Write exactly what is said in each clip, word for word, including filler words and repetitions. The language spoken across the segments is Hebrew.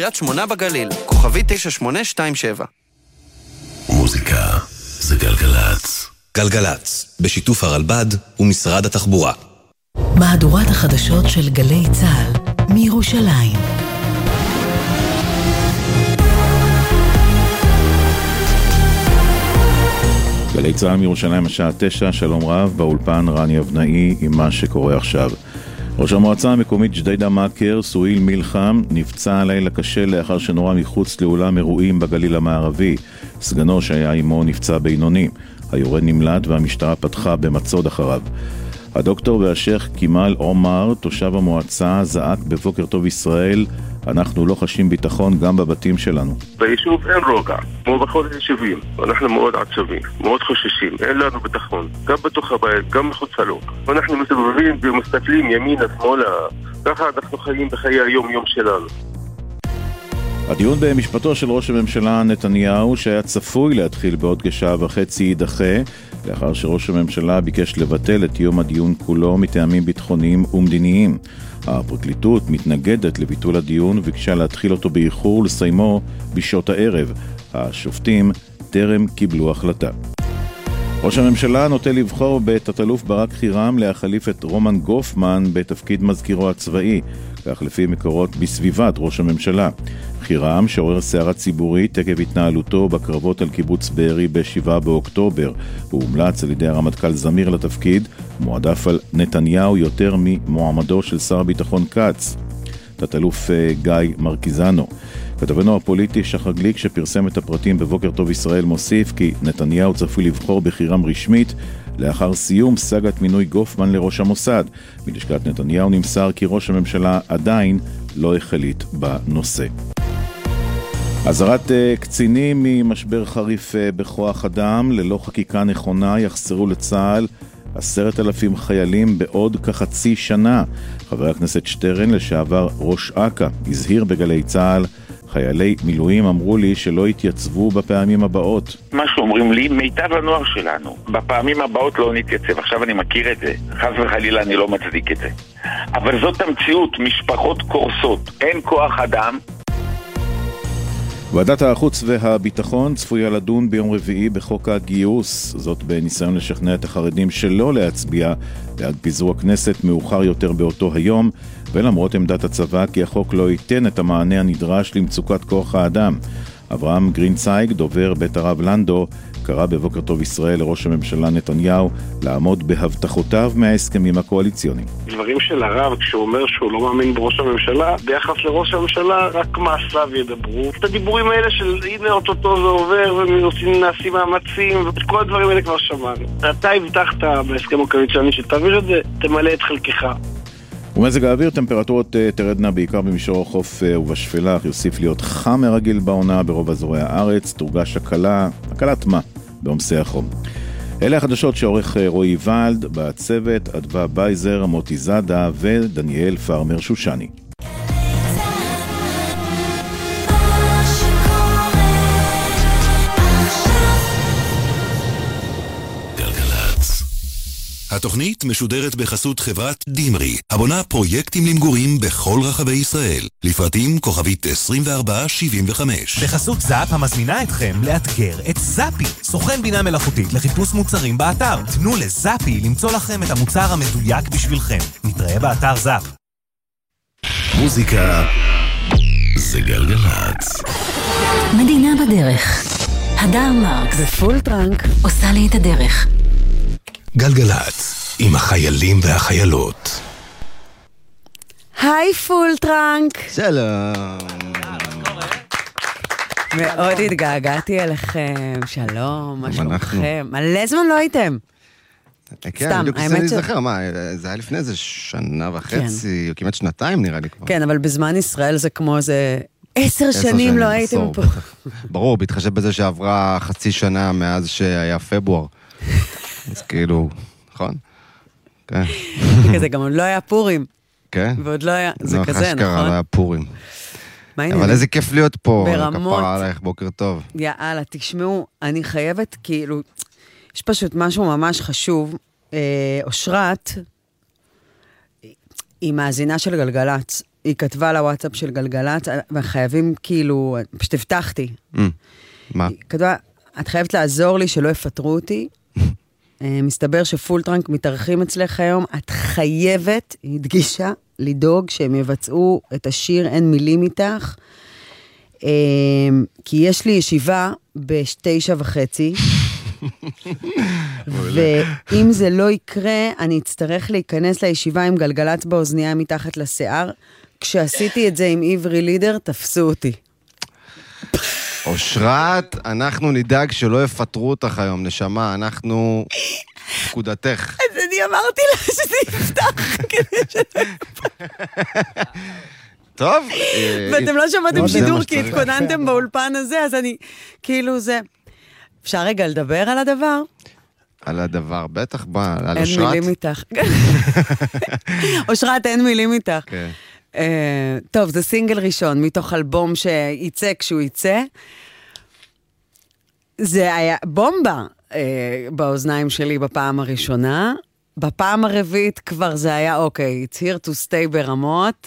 קריית שמונה בגליל, כוכבי תשע שמונה שתיים שבע. מוזיקה זה גלגלץ. גלגלץ, בשיתוף הרלב"ד ומשרד התחבורה. מהדורת החדשות של גלי צה"ל מירושלים. גלי צה"ל מירושלים השעה תשע, שלום רב, באולפן רני אבנאי עם מה שקורה עכשיו. ראש המועצה המקומית ג'דיידה מאקר, סואיל מלחם, נפצע הלילה קשה לאחר שנורה מחוץ לאולם אירועים בגליל המערבי. סגנו שהיה עמו נפצע בינוני. היורה נמלט והמשטרה פתחה במצוד אחריו. הדוקטור והשייך קימל עומר, תושב המועצה, זעק בבוקר טוב ישראל, אנחנו לא חשים ביטחון גם בבתים שלנו. ביישוב אין רוגע, כמו בכל היישובים. אנחנו מאוד עצובים, מאוד חוששים, אין לנו ביטחון. גם בתוך הבית, גם מחוצה לו. אנחנו מסתובבים ומסתכלים ימינה, שמאלה. ככה אנחנו חיים בחיי היום-יום שלנו. הדיון במשפטו של ראש הממשלה נתניהו, שהיה צפוי להתחיל בעוד כשעה וחצי, יידחה, לאחר שראש הממשלה ביקש לבטל את יום הדיון כולו מטעמים ביטחוניים ומדיניים. הפרקליטות מתנגדת לביטול הדיון וביקשה להתחיל אותו באיחור ולסיימו בשעות הערב. השופטים טרם קיבלו החלטה. ראש הממשלה נוטה לבחור בתת-אלוף ברק חירם להחליף את רומן גופמן בתפקיד מזכירו הצבאי, כך לפי מקורות בסביבת ראש הממשלה. חירם שעורר סערה ציבורית עקב התנהלותו בקרבות על קיבוץ בארי ב-שבעה באוקטובר. הוא הומלץ על ידי הרמטכ"ל זמיר לתפקיד, מועדף על נתניהו יותר ממועמדו של שר הביטחון קץ. תת-אלוף גיא מרקיזנו. כתבנו הפוליטי שחר גליק שפרסם את הפרטים בבוקר טוב ישראל מוסיף כי נתניהו צפוי לבחור בחירם רשמית לאחר סיום סגת מינוי גופמן לראש המוסד. מלשכת נתניהו נמסר כי ראש הממשלה עדיין לא החליט בנושא. עזרת קצינים ממשבר חריף בכוח אדם, ללא חקיקה נכונה יחסרו לצה"ל עשרת אלפים חיילים בעוד כחצי שנה. חבר הכנסת שטרן לשעבר ראש אכ"א הזהיר בגלי צה"ל, חיילי מילואים אמרו לי שלא יתייצבו בפעמים הבאות. מה שאומרים לי, מיטב הנוער שלנו, בפעמים הבאות לא נתייצב. עכשיו אני מכיר את זה, חס וחלילה אני לא מצדיק את זה. אבל זאת המציאות, משפחות קורסות, אין כוח אדם. ועדת החוץ והביטחון צפויה לדון ביום רביעי בחוק הגיוס, זאת בניסיון לשכנע את החרדים שלא להצביע בעד פיזור הכנסת מאוחר יותר באותו היום, ולמרות עמדת הצבא כי החוק לא ייתן את המענה הנדרש למצוקת כוח האדם. אברהם גרינצייג, דובר בית הרב לנדו, קרא בבוקר טוב ישראל לראש הממשלה נתניהו לעמוד בהבטחותיו מההסכמים הקואליציוניים. דברים של הרב, כשהוא אומר שהוא לא מאמין בראש הממשלה, ביחס לראש הממשלה רק מעשיו ידברו. את הדיבורים האלה של הנה אוטוטו זה עובר ונעשים נעשים מאמצים, ואת כל הדברים האלה כבר שמענו. אתה הבטחת בהסכם הקואליציוני שתעביר את זה, תמלא את חלקך. ומזג האוויר, טמפרטורות תרדנה בעיקר במישור החוף ובשפלה, יוסיף להיות חם מרגיל בעונה ברוב אזורי הארץ, תורגש הקלה, הקלת מה בעומסי החום. אלה החדשות שעורך רועי ולד, בצוות אדווה בייזר, מוטי זאדה ודניאל פרמר שושני. התוכנית משודרת בחסות חברת דימרי, הבונה פרויקטים למגורים בכל רחבי ישראל. לפרטים כוכבית עשרים וארבע שבעים וחמש. בחסות זאפ המזמינה אתכם לאתגר את זאפי, סוכן בינה מלאכותית לחיפוש מוצרים באתר. תנו לזאפי למצוא לכם את המוצר המדויק בשבילכם. נתראה באתר זאפ. מוזיקה זה גלגלץ. מדינה בדרך. הדר מרקס בפול טרנק עושה לי את הדרך. גלגלץ, עם החיילים והחיילות. היי פול טרנק. שלום. מאוד התגעגעתי אליכם, שלום, מה שלומכם? מלא זמן לא הייתם. כן, בדיוק זה להיזכר, מה, זה היה לפני איזה שנה וחצי, או כמעט שנתיים נראה לי כבר. כן, אבל בזמן ישראל זה כמו איזה עשר שנים לא הייתם פה. ברור, בהתחשב בזה שעברה חצי שנה מאז שהיה פברואר. אז כאילו, נכון? כן. זה גם עוד לא היה פורים. כן? ועוד לא היה, זה כזה, נכון? חשקרה, לא היה פורים. אבל איזה כיף להיות פה, כפרה עלייך, בוקר טוב. יאללה, תשמעו, אני חייבת, כאילו, יש פשוט משהו ממש חשוב, אושרת, היא מאזינה של גלגלץ, היא כתבה לוואטסאפ של גלגלת, וחייבים כאילו, פשוט הבטחתי. מה? היא כתבה, את חייבת לעזור לי שלא יפטרו אותי. מסתבר שפולטרנק מתארחים אצלך היום, את חייבת, היא הדגישה, לדאוג שהם יבצעו את השיר אין מילים איתך, כי יש לי ישיבה בתשע וחצי, ואם זה לא יקרה, אני אצטרך להיכנס לישיבה עם גלגלת באוזנייה מתחת לשיער. כשעשיתי את זה עם עברי לידר, תפסו אותי. אושרת, אנחנו נדאג שלא יפטרו אותך היום, נשמה, אנחנו פקודתך. אז אני אמרתי לה שזה יפתח כדי שלא טוב. ואתם לא שמעתם שידור כי התכוננתם באולפן הזה, אז אני, כאילו זה... אפשר רגע לדבר על הדבר? על הדבר, בטח, בא, על אושרת. אין מילים איתך. אושרת, אין מילים איתך. כן. טוב, זה סינגל ראשון, מתוך אלבום שיצא כשהוא יצא. זה היה בומבה באוזניים שלי בפעם הראשונה. בפעם הרביעית כבר זה היה, אוקיי, it's here to stay ברמות.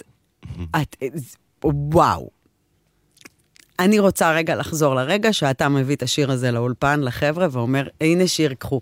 וואו. אני רוצה רגע לחזור לרגע שאתה מביא את השיר הזה לאולפן, לחבר'ה, ואומר, הנה שיר, קחו.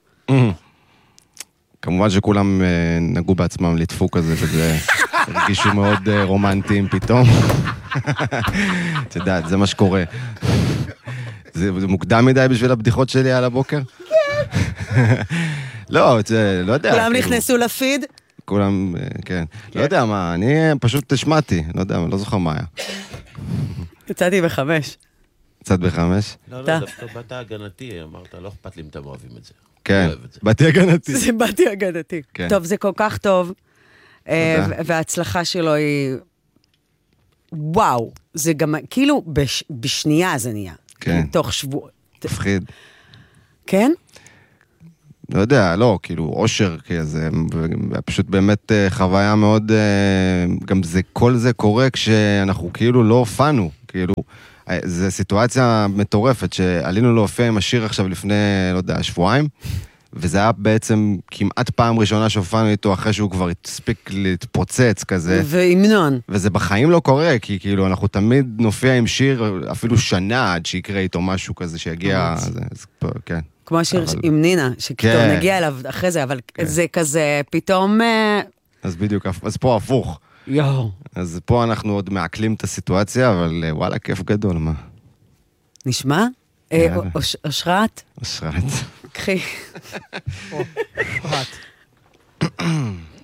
כמובן שכולם נגעו בעצמם לדפוק כזה, וזה הרגישו מאוד רומנטיים פתאום. אתה יודע, זה מה שקורה. זה מוקדם מדי בשביל הבדיחות שלי על הבוקר? כן. לא, זה, לא יודע. כולם נכנסו לפיד? כולם, כן. לא יודע מה, אני פשוט תשמעתי, לא יודע, לא זוכר מה היה. יצאתי בחמש. יצאת בחמש? לא, לא, דווקא באתי הגנתי, אמרת, לא אכפת לי אם אתם אוהבים את זה. כן, באתי הגנתי. זה באתי הגנתי. טוב, זה כל כך טוב, וההצלחה שלו היא... וואו, זה גם, כאילו, בשנייה זה נהיה. כן. תוך שבוע. תפחיד. כן? לא יודע, לא, כאילו, אושר, זה פשוט באמת חוויה מאוד, גם זה, כל זה קורה כשאנחנו כאילו לא הופענו, כאילו, זו סיטואציה מטורפת, שעלינו להופיע עם השיר עכשיו לפני, לא יודע, שבועיים, וזה היה בעצם כמעט פעם ראשונה שהופענו איתו, אחרי שהוא כבר הספיק להתפוצץ כזה. והמנון. וזה בחיים לא קורה, כי כאילו, אנחנו תמיד נופיע עם שיר, אפילו שנה עד שיקרה איתו משהו כזה שיגיע, זה, זה, כן. כמו השיר אבל... עם נינה, שכתוב נגיע אליו אחרי זה, אבל כן. זה כזה פתאום... אז בדיוק, אז פה הפוך. יו. אז פה אנחנו עוד מעכלים את הסיטואציה, אבל וואלה, כיף גדול, מה? נשמע? אושרת? אושרת. קחי. אושרת.